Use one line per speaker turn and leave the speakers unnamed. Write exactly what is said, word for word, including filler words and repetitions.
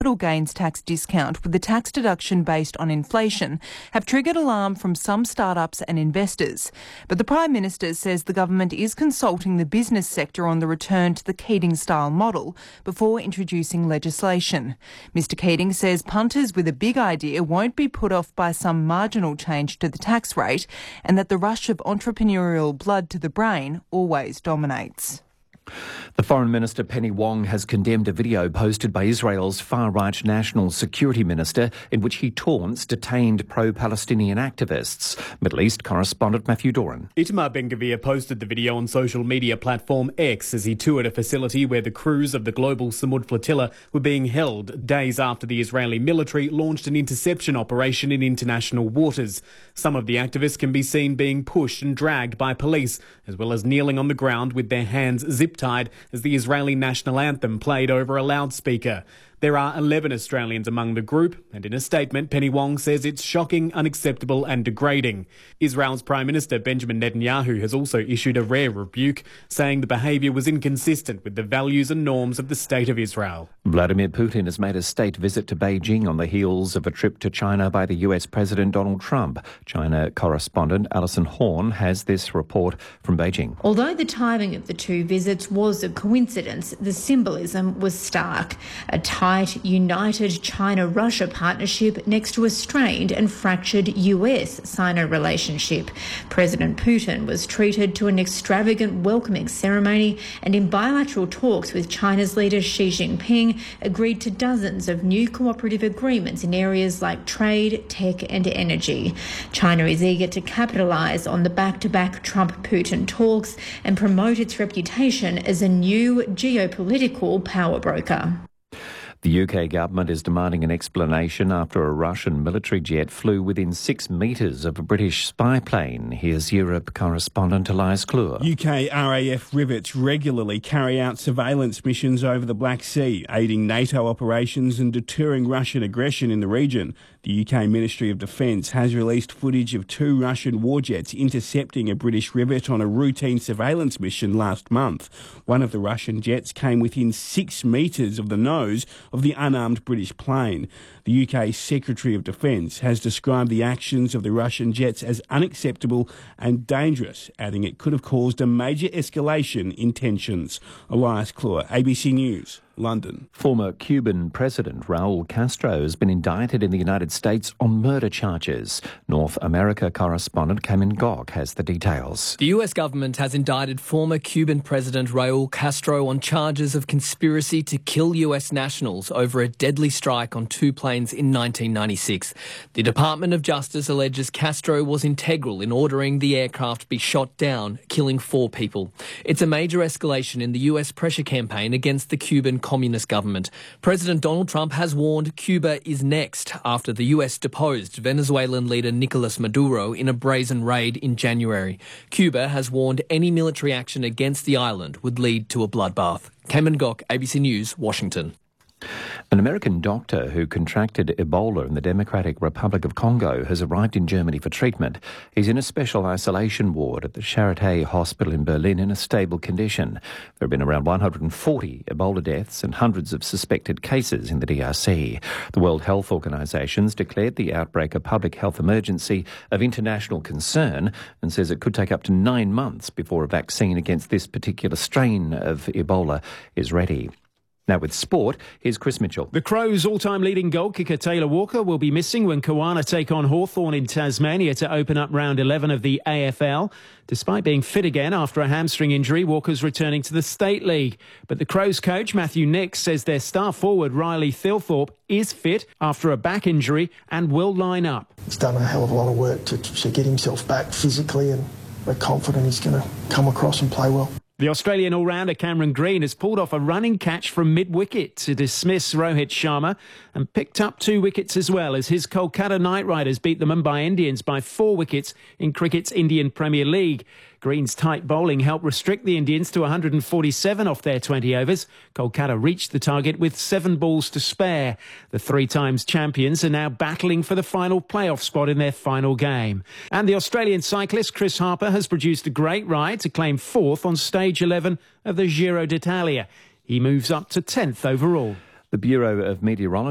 capital gains tax discount with a tax deduction based on inflation have triggered alarm from some startups and investors. But the Prime Minister says the government is consulting the business sector on the return to the Keating-style model before introducing legislation. Mister Keating says punters with a big idea won't be put off by some marginal change to the tax rate, and that the rush of entrepreneurial blood to the brain always dominates.
The Foreign Minister Penny Wong has condemned a video posted by Israel's far-right National Security Minister in which he taunts detained pro-Palestinian activists. Middle East correspondent Matthew Doran.
Itamar Ben-Gvir posted the video on social media platform X as he toured a facility where the crews of the global Samud flotilla were being held days after the Israeli military launched an interception operation in international waters. Some of the activists can be seen being pushed and dragged by police, as well as kneeling on the ground with their hands zip-tied as the Israeli national anthem played over a loudspeaker. There are eleven Australians among the group, and in a statement, Penny Wong says it's shocking, unacceptable and degrading. Israel's Prime Minister Benjamin Netanyahu has also issued a rare rebuke, saying the behaviour was inconsistent with the values and norms of the State of Israel.
Vladimir Putin has made a state visit to Beijing on the heels of a trip to China by the U S President Donald Trump. China correspondent Alison Horn has this report from Beijing.
Although the timing of the two visits was a coincidence, the symbolism was stark. A tight, united China-Russia partnership next to a strained and fractured U S-Sino relationship. President Putin was treated to an extravagant welcoming ceremony and in bilateral talks with China's leader Xi Jinping agreed to dozens of new cooperative agreements in areas like trade, tech and energy. China is eager to capitalise on the back-to-back Trump-Putin talks and promote its reputation as a new geopolitical power broker.
The U K government is demanding an explanation after a Russian military jet flew within six metres of a British spy plane. Here's Europe correspondent Elias Clure.
U K R A F rivets regularly carry out surveillance missions over the Black Sea, aiding NATO operations and deterring Russian aggression in the region. The U K Ministry of Defence has released footage of two Russian warjets intercepting a British rivet on a routine surveillance mission last month. One of the Russian jets came within six metres of the nose of the unarmed British plane. The U K Secretary of Defence has described the actions of the Russian jets as unacceptable and dangerous, adding it could have caused a major escalation in tensions. Elias Clure, A B C News, London.
Former Cuban President Raul Castro has been indicted in the United States on murder charges. North America correspondent Cameron Gogg has the details.
The U S government has indicted former Cuban President Raul Castro on charges of conspiracy to kill U S nationals over a deadly strike on two planes in nineteen ninety-six. The Department of Justice alleges Castro was integral in ordering the aircraft be shot down, killing four people. It's a major escalation in the U S pressure campaign against the Cuban communist government. President Donald Trump has warned Cuba is next after the U S deposed Venezuelan leader Nicolas Maduro in a brazen raid in January. Cuba has warned any military action against the island would lead to a bloodbath. Cameron Gok, A B C News, Washington.
An American doctor who contracted Ebola in the Democratic Republic of Congo has arrived in Germany for treatment. He's in a special isolation ward at the Charité Hospital in Berlin in a stable condition. There have been around one hundred forty Ebola deaths and hundreds of suspected cases in the D R C. The World Health Organization's declared the outbreak a public health emergency of international concern and says it could take up to nine months before a vaccine against this particular strain of Ebola is ready. Now with sport, here's Chris Mitchell.
The Crows' all-time leading goal kicker Taylor Walker will be missing when Kawana take on Hawthorn in Tasmania to open up round eleven of the A F L. Despite being fit again after a hamstring injury, Walker's returning to the State League. But the Crows coach, Matthew Nix, says their star forward Riley Thilthorpe is fit after a back injury and will line up.
He's done a hell of a lot of work to, to get himself back physically, and we're confident he's going to come across and play well.
The Australian all-rounder Cameron Green has pulled off a running catch from mid-wicket to dismiss Rohit Sharma and picked up two wickets as well as his Kolkata Knight Riders beat the Mumbai Indians by four wickets in cricket's Indian Premier League. Green's tight bowling helped restrict the Indians to one hundred forty-seven off their twenty overs. Kolkata reached the target with seven balls to spare. The three times champions are now battling for the final playoff spot in their final game. And the Australian cyclist Chris Harper has produced a great ride to claim fourth on stage eleven of the Giro d'Italia. He moves up to tenth overall.
The Bureau of Meteorology